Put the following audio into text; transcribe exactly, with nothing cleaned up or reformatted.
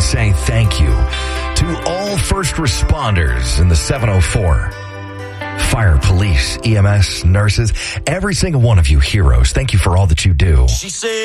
say thank you to all first responders in the seven oh four. Fire, police, E M S, nurses, every single one of you heroes. Thank you for all that you do. She said